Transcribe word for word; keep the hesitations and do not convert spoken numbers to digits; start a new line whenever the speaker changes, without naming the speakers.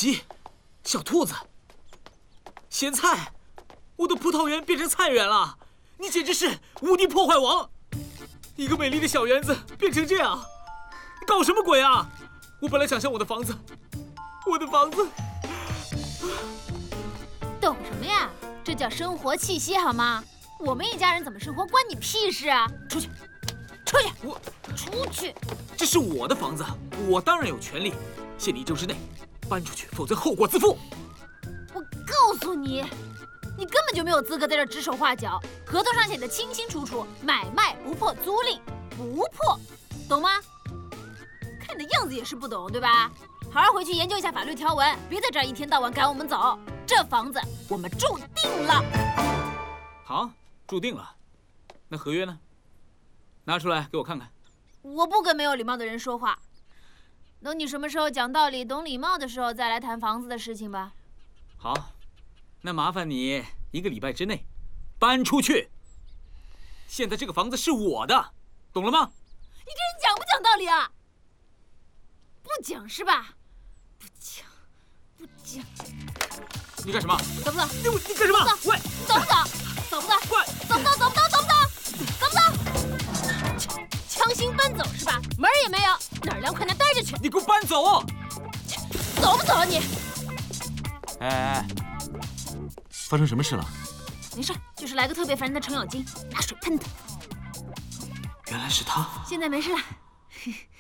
鸡、小兔子、咸菜，我的葡萄园变成菜园了！你简直是无敌破坏王！一个美丽的小园子变成这样，搞什么鬼啊！我本来想象我的房子，我的房子。
懂什么呀？这叫生活气息好吗？我们一家人怎么生活关你屁事啊！出去，出去！
我
出去！
这是我的房子，我当然有权利限你一周之内搬出去，否则后果自负。
我告诉你，你根本就没有资格在这指手画脚。合同上写的清清楚楚，买卖不破租赁，不破，懂吗？看你的样子也是不懂，对吧？好好回去研究一下法律条文，别在这儿一天到晚赶我们走。这房子我们住定了。
好，住定了。那合约呢？拿出来给我看看。
我不跟没有礼貌的人说话。等你什么时候讲道理、懂礼貌的时候，再来谈房子的事情吧。
好，那麻烦你一个礼拜之内搬出去。现在这个房子是我的，懂了吗？
你这人讲不讲道理啊？不讲是吧？不讲，不讲。
你干什么？
走不走？
你你干什么？喂，
走不走？走不走？
喂，
走不走？走不走？走不走？走不走？强行搬走是吧？门儿也没有，哪儿凉快哪待着去。
你给我搬走！
走不走啊你？
哎哎哎，发生什么事了？
没事，就是来个特别烦人的程咬金，拿水喷他。
原来是他。
现在没事了。